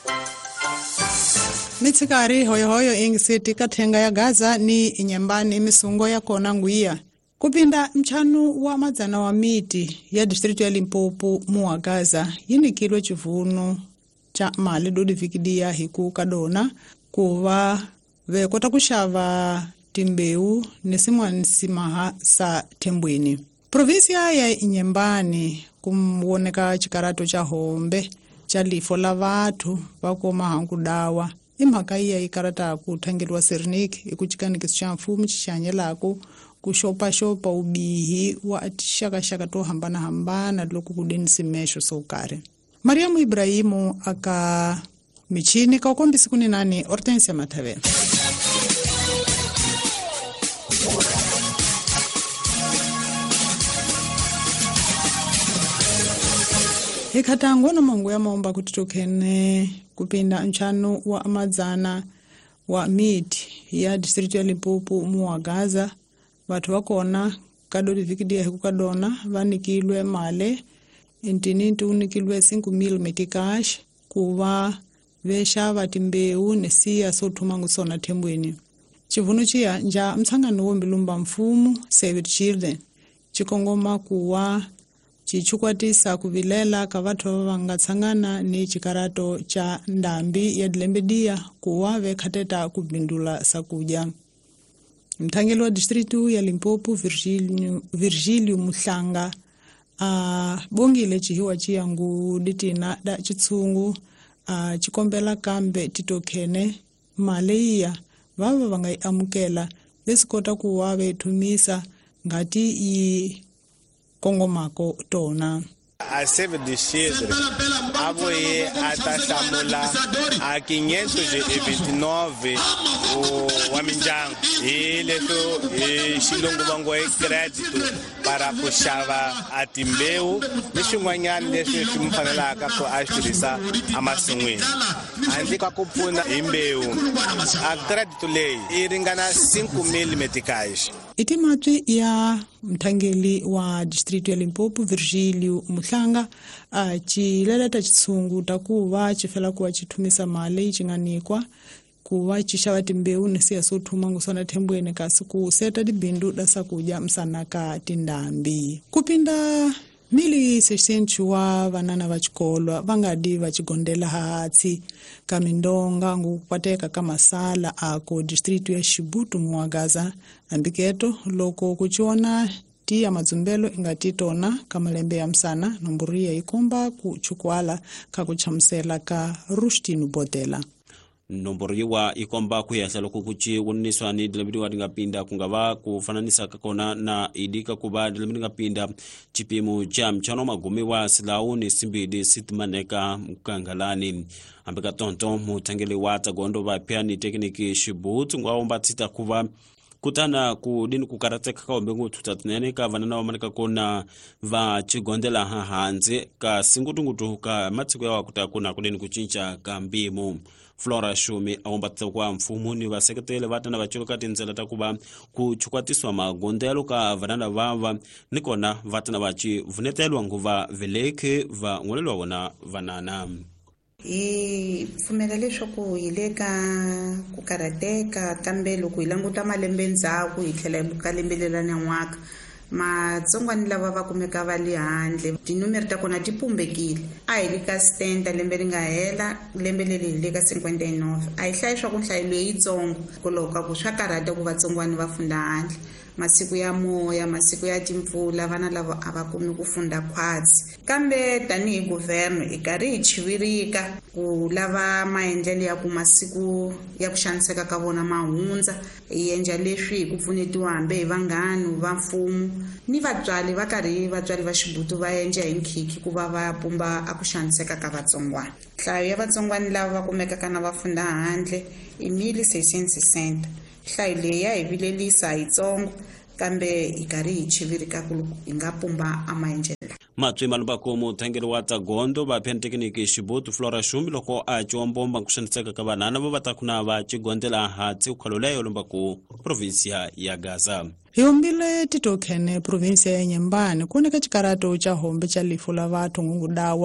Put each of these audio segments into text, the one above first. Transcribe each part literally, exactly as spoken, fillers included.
Mitsikari hoyo hoyo ingisiti kathenga ya Gaza ni inyambani misungo ya kona nguia. Kupinda mchanu wa madzana wa miti ya district ya Limpopo muwa Gaza yinikilwe chivuno cha mali dodivikidia hiku kadona kuwa vekota kushava timbeu nisimwa nisimaha sa tembweni. Provinsia ya inyambani kumwoneka chikarato cha hombe cha lifo la vatu wako mahangu dawa. Imhaka iya ikarata kuthangirwa Sernik ikuchikanikisi cha mfumu chishanyelako kushopa shopa ubihi wa atishaka shaka to hambana hambana loko kudenisi mesho sokare. Mariamu Ibrahimu aka michini ka ukombi siku ni nani Hortensia Matave. Hikatango na mongo ya maomba kututokene kupinda nchano wa amadzana wa miti ya district ya Limpopo muwa Gaza. Watu wakona kadori vikidia hiku kadona vanikilwe male intininti unikilwe cinco mil metikash kuwa vesha vatimbeu nesiya sotumangu sona tembweni. Chivuno chia nja msangano wombilumba mfumu Save the Children chikongoma kuwa chichukwatisa kuvilela kavatu wangatsangana ni chikarato cha ndambi ya dilembedia kuwa vekhateta kubindula sakuja. Mthangelo wa distritu ya Limpopo Virgilio, Virgilio Muhlanga uh, bongile chihiwa chiyangu ditina da chitsungu uh, chikombela kambe titokene maleia vava vangai amukela vesikota kuwa vetumisa ngati i kongomako tona. A Save the Children avoye atasamula a quinhentos e vinte e nove o Waminjango e leto e Shilongo Bango e crédito para puxava a timbeu nishungwanyani leswi simfanelaka ku ashirisa amasungwini andika kupuna imbeu a crédito leyi iringana cinco mil meticais. Itimatwi ya mthangeli wa district ya Limpopo Virgilio Muhlanga uh, chileleta chitsungu takuwa chifela kuwa chitumisa male chinganikwa kuwa chishawa timbeu nesiya sotumangu sona tembweni kasi kuseta dibindu dasa kuja msanaka tindambi. Kupinda mili sesenchu wa vanana vachikolwa vangadi vachigondela hatsi kamindonga ngukupateka kama sala ako district ya Shibutu muwa Gaza ambiketo loko kuchiona ti ya madzumbelo ingatitona kama lembe ya msana nomburia ikomba kuchukwala kakuchamsela ka Rushdie Botela. Nomboriwa ikomba kuyasala kukuchi uniswa ni dilabidi wadinga pinda kungava kufananisa kakona na idika kuba dilabidi nga pinda chipimu cha mchano magumi wa silauni simbidi sitmaneka mkangalani. Ambika tonto mutangeli wata gondo wa pia ni tekniki Shibutu ngwa omba tita kuva kutana kudini kukarateka ka ombengu tutatunene ka vanana wa manika kona va chigondela hanze ka singutungutu ka matsiku ya wakuta kuna kudini kuchincha ka mbimu. Flora Shumi aombatsa kwa mfumu ni vaseketele vatana vachilokati nzela takuba kuchukwatiswa magondelo ka vanana vava nikona vatana vachi vunetelwa nguva veleke va ngolelwa wona vanana. I pfumela leswaku hileka ku karateka kambe loko hilanguta malembe ndzhaku hi tlhela hi kalembelelana n'waka matsongwani lava va kumeka va le handle tinumeri ta kona ti pumbekile a hi le ka stenda lembe ri nga hela lembe leri hi le ka cinquantanove a hi hlayi swa ku nhlayo leyitsongo hikwalaho ka ku swa karhata ku vatsongwani va funda handle masiku ya moya masiku ya timpfula vana lava a va kumi ku funda khwatsi kambe tanihi guverne hi karhi hi chivirika ku lava maendlelo ya ku masiku ya ku xaniseka ka vona mahundza hi endla leswi hi ku pfunetiwa hambe hi vanghani va mfumo ni vatswari va karhi vatswari va Shibutu va endla hi nkhiki ku va va pumba a ku xaniseka ka vatsongwana. Nhlayo ya vatsongwani lava va kumekaka na va funda handle i mille seis cent sessenta. Nhlayo leyi ya hi vilelisa hi tsongo kambe hi karhi hi chivirika ku hi nga pumba a maendlelo. Matswi malubako muthangeli wa tagondo va pen tekniki Shibutu Flora Shumi loko a chombomba kushaniseka ka vanana va vatakuna va chigondela hatsi ukhaloleyo lombako provinsia ya Gaza. Hiumbile titokene provinsia ya Nyambani kuoneka chikarato cha hombe cha lifo la vatu ngungudawa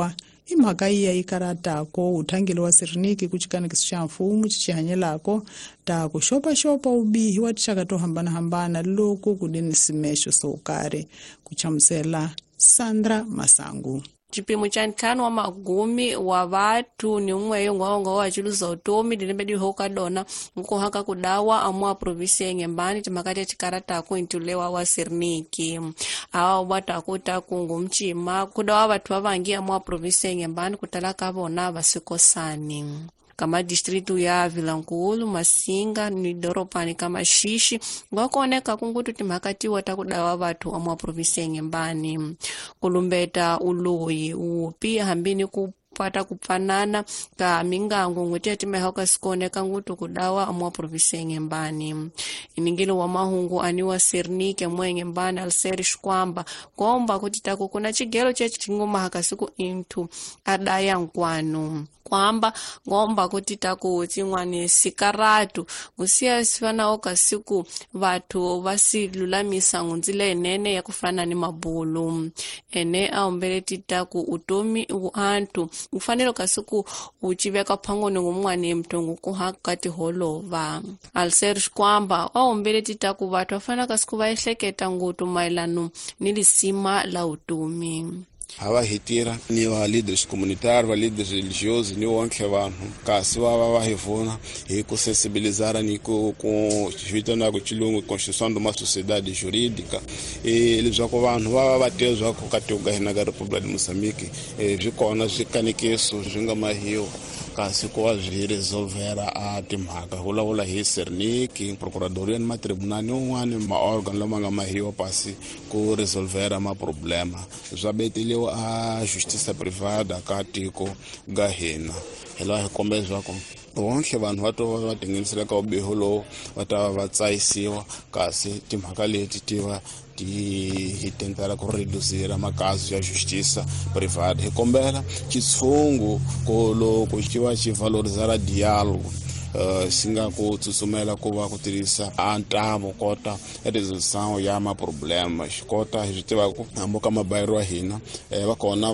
imhaka iya ikaratako uthangeli wa Serniki kuchikanikiso xa mfumu chichihanyelako ta kuxopaxopa ubihi wa tixaka to hambanahambana loko kudini simexo sokari kuchamusela Sandra Masangu. Chipimo cha nthano wa magumi wa vatu ni umweyo ngwaonga wa chiluza utomi dilembedi hoka dona mkuhaka kudawa amua provinsia ngembani timakati ya chikarata ku intulewa wa Serniki. Awa watu akuta kungu mchima kudawa watu wavangi amua provinsia ngembani kutalaka vona vasikosani. Kama distritu ya Vilankulu, Masinga, ni doropani kama Shishi, wakoneka kungutu timakati watakudawa watu amua provinsia ngembani. Kulumbeta Uloi, upi hambini ku pata kupanana ka mingango ngutia timehoka sikone kangutu kudawa amua provinsia ngembani. Iningilo wa mahungu aniwa Serniki mwe ngembani alserish kwamba komba kutitaku kuna chigelo cha chingoma hakasiku intu adaya nkwanu. Kwamba ngomba kutitaku tingwani sikaratu usia sifana oka siku watu wasi lulamisa ngunzile nene ya kufana ni mabulu ene au mbele titaku utomi uantu ufanilo kasiku uchiveka pango ni ngumwani mtongu kuhakati holova alserish kwamba au mbele titaku watu wafana kasiku waisheketa ngutu mailanu nilisima la utumi. Hawa hitira ni wa líderes comunitários, wa líderes religiosos, ni wonke vanhu kasi va va hivuna hi ku sensibilizar ni ku ku vitana ku chilungu construção de uma sociedade jurídica e eles já com vanhu va va tezwa ku katuga hina ga República de Moçambique e vikona zvikanikiso zvinga mahio kasi ko azvi resolver a timhaka hula hula hi Serniki procuradoria ni matribunal ni un'wana ma organ lama nga mahio pasi ku resolver ma problema zwabetile a justiça privada ka tiko ga hina hela hi kombezwa ko bonke vanhu va to va tinginisela ka ubiholo va ta va tsaisiwa kasi timhaka leti tiva ti hitentara ku reducira makazo ya justiça privada hi kombela xitshungu ko loko xiva xi valorizara diálogo Uh, singa ku tsutsumela ku va ku tirhisa antamo kota resolução ya ma problema xikota hi tiva ku hambuka mabayiro hina eh, va kona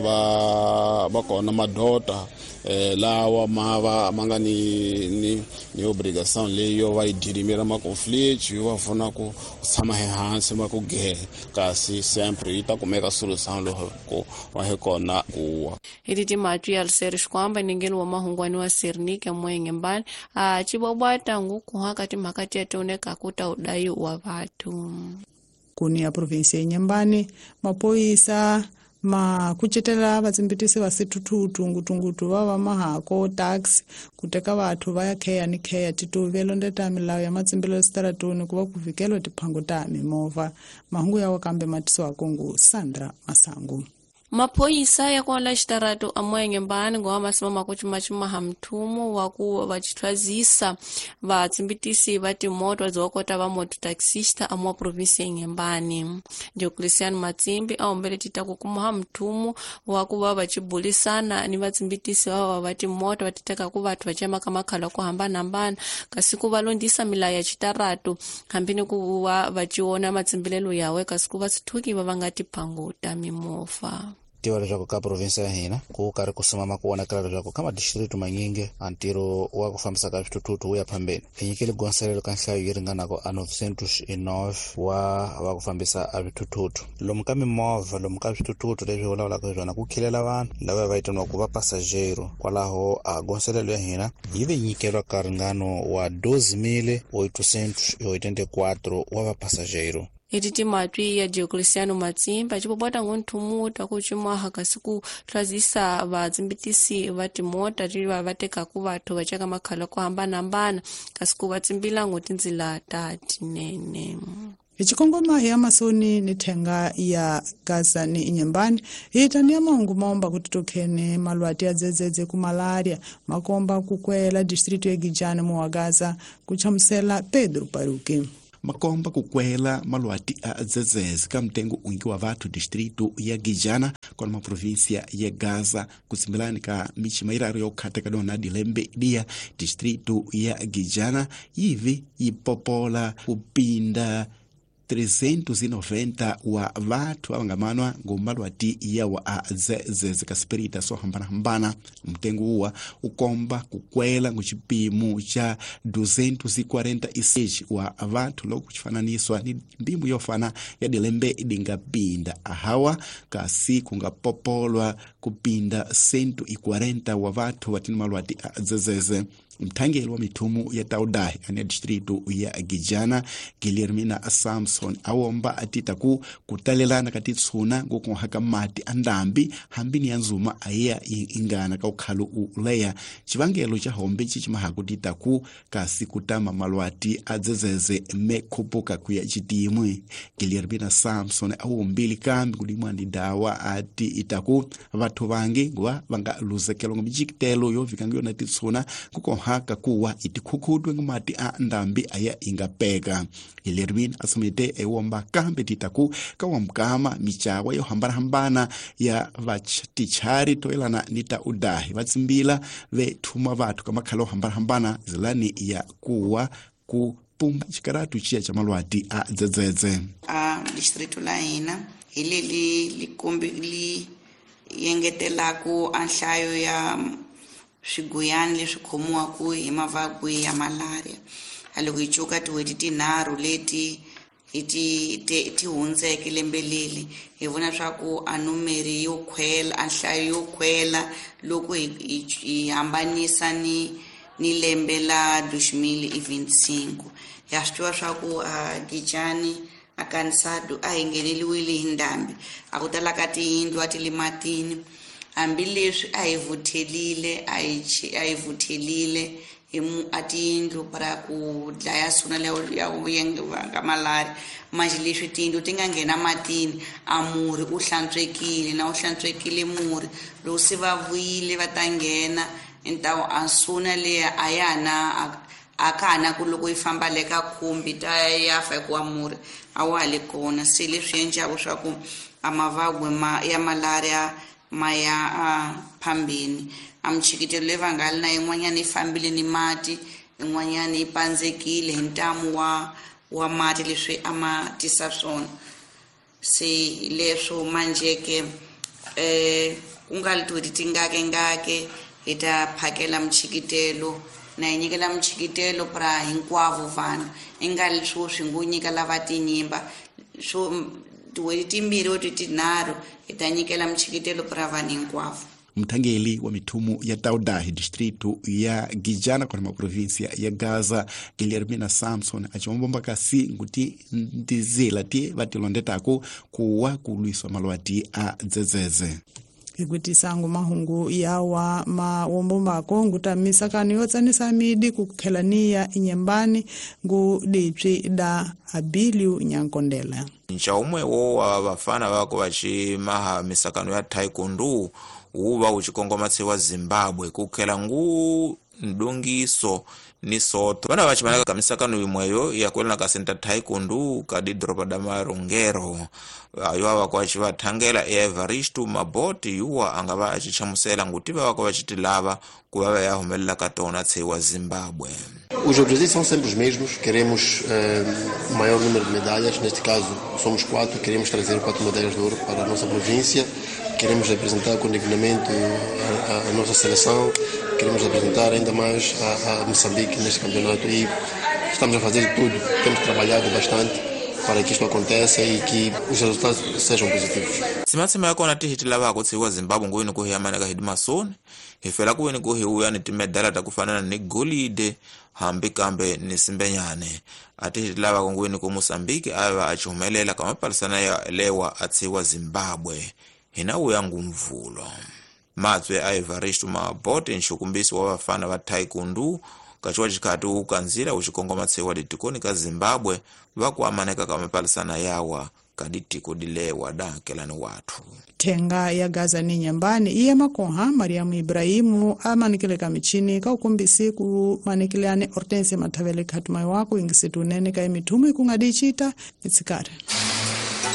va va kona madota eh, lawa ma va manga ni ni ni obrigação leyo va idirimira ma conflito va funa ku tshama hansi ma ku ge kasi sempre ita kumeka solução lo ko va he kona ku Hiti material serish kwamba ningeni wa mahungwani wa Serniki mwe ngembani a chibobata nguku hakati makati yatoneka kuta udai wa vatu. Kuni ya provinsia ya Nyambani, mapoisa ma kuchetela vatsimbitisi va sitututu ngutungutu vava mahako tax kuteka vathu va ya kheya ni kheya tituvelo ndeta milawu ya matsimbelo staratoni kuva kuvikelo tiphango ta mimova. Mahungu yawo kambe matiso wa Kongo Sandra Masangu. Mapoisa ya kwa la shtaratu amwe ngembani ngwa masimama kuchimachima hamtumu waku wachitwazisa va tsimbitisi vati moto wazokota va moto taxista amwa provinsia ngembani. Diocletian Matsimbi au mbele titaku kuma hamtumu waku wa wachibulisana ni vatsimbitisi wa vati moto watitaka ku vatu vachema kama kala ku hambana mbana kasiku valondisa mila ya chitaratu hambini kuwa vachiona matsimbilelo yawe kasiku vasituki vavangati pango tamimofa. Tiwa leswaku ka provinsia ya hina ku kari kusimama kuonekela leswaku kama distritu manyingi antiro wa kufambisa ka switututu uya phambeni hinyikele gonselelo ka nhlayo yi ringanako a novecentos e nove wa va kufambisa a switututu lomu ka mimova lomu ka switututu leswi vulavulaka hi swona ku khilela vanhu lava va vitaniwa ku va passageiro kwalaho a gonselelo ya hina yi ve nyikelwa ka ringano wa doze mil oitocentos e oitenta e quatro wa va passageiro. Hiti matwi ya Diocletiano Matsimba chipobota nguntumuta kuchimwa hakasiku twazisa vatsimbitisi vati mota tiliva vateka ku vathu vachaka makhala ku hambana mbana kasiku vatsimbila ngutinzila tati nene. Ichikongoma ya masoni ni thenga ya Gaza ni Inyembani hitani ya mahungu maomba kutitokhene malwati ya zezeze ku malaria makomba kukwela distritu ya Gijana mu wa Gaza kuchamusela Pedro Paruki. Makomba kukwela malwati a zezeze ka mtengo ungi wa vatu distritu ya Gijana kwa ma provinsia ya Gaza kusimbilani ka michi mairaro ya ukateka dona dilembe dia distritu ya Gijana hivi ipopola upinda trezentos e noventa wa vathu avangamanwa ngomalwati yawa a zezeze kasipirita so hambana-hambana. Mtengo uwa ukomba kukwela nguchipimo cha duzentos e quarenta e seis wa vathu loku kuchifananiswa ni mbimu yofana ya dilembe dingapinda ahawa kasi kungapopolwa kupinda cento e quarenta wa vathu watini malwati a zezeze. Mthangeli wa mithumu ya Taudahi ane distrito ya Gijana Guilhermina Samson awomba atita ku kutalelana katitsuna ngokuhaka mati andambi hambini ya nzuma aya ingana ka ukhalu uleya chivangelo cha hombe chichimahaku tita ku kasi kutama malwati adzezeze mekhupuka kuya chitimwe. Guilhermina Samson awombili kambi kulimwa ndi dawa ati itaku vathu vangi ngwa vanga luzekelo ngomijikitelo yovikangiyo na titsuna kuko haka kuwa itikhukudwe ngumati a ndambi aya ingapeka. Guilhermina asumite ewomba kambe titaku kawamkama michawa yo hambana-hambana ya vatichari toelana nita udahi vatsimbila ve thuma vathu kamakhala hambana-hambana zilani ya kuwa kupumba chikaratu chiya cha malwati a dzedzedze. A distrito la hina hili li likumbi li yengetelaku anhlayo ya swiguyani leswi khomiwaku hi mavabyi ya malaria. Loko hi cuka tiweti tinharhu leti hi ti ti hundzeke lembe leli hi vona swaku a numeri yo khwela a nhlayo yo khwela loko hi hi hambanisa ni ni lembe la dois mil e vinte e cinco. Ya swi tiva swaku a Gijani a Kansado a hi ngheneliwile hi ndhambi a ku tala ka tiyindlu a ti le matini hambileswi a hi vuthelile a hi vuthelile hi mu atiyindlu para ku dlaya suna ya vuyenge ka malaria. Manje leswi tiyindlu ti nga nghena matini a murhi u hlantswekile na u hlantswekile murhi loko se va vuyile va ta nghena entawo a suna leya a yana a kana ku loko yi famba le ka khumbi ta yafa hikuva murhi a wa le kona. Se leswi endlaku swa ku a mavabyi ya malaria maya a phambini a michikitelo leyi va nga li na yin'wanyana yi fambile ni mati yin'wanyana yi pandzekile hi ntamu wa wa mati leswi a ma tisa swona. Se leswo manjeke eh ku nga li tiweti ti ngake ngake hi ta phakela michikitelo na hi nyikela michikitelo para hinkwavo vanhu i nga li swo swi ngo nyika lava tinyimba swo tiweti timbirhi oti tinharhu hi ta nyikela michikitelo para vanhu hinkwavo. Mthangeli wa mithumu ya Taudahi distrito ya Gijana kwa maprovinsia ya Gaza Guilhermina Samson achimbomba kasi nguti ndizela ti vatilondetako kuwa kulwiswa malwati a dzedzedze. Ikuti sangu mahungu yawa mawombo mako ngutamisa kani yotsanisa midi kukhelania inyembani ngu dipsi da Abiliu Nyankondela. Nchaumwe wo wa vafana vako vachimaha misakano ya taekwondo uva uchikongomatsiwa Zimbabwe kukhela ngu ndungiso ni soto vana vachimanaka ka misakano imweyo yakwelana ka center taekwondo kadi dropa da marungero ayo avako vachivathangela Evaristo Maboti yuwa angava achichamusela nguti vavako vachitilava kuva vayahumelela ka tona tsiwa Zimbabwe. Os objetivos são sempre os mesmos. Queremos uh, o maior número de medalhas. Neste caso, somos quatro. Queremos trazer quatro medalhas de ouro para a nossa província. Queremos apresentar com dignamente a, a, a nossa seleção. Queremos apresentar ainda mais a, a Moçambique neste campeonato. E estamos a fazer tudo. Temos trabalhado bastante para que isto aconteça e que os resultados sejam positivos. Simatsima yakona tihitilava kutsiwa Zimbabwe nguwini kuhiyamana ka hidimasoni hifela kuwini kuhiuya ni timedala takufanana ni golide hambi kambe ni simbenyane atihitilava nguwini ku Mozambique ava achihumelela kamapalisana ya lewa atsiwa Zimbabwe hina uya ngumvulo. Matswe a Evaristo Maboti nshukumbisi wa vafana va taekwondo kachiwa chikati ukanzira uchikongomatsiwa ditikoni ka Zimbabwe vakuamaneka kamapalisana yawa kaditiko dilewa dakelani watu. Tenga ya Gaza ni nyambani iya makoha Mariamu Ibrahimu amanikile kamichini ka ukumbisi ku manikiliane Hortense Mathavele khatumai wako ingisitu nene ka mithumu ikungadichita itsikare.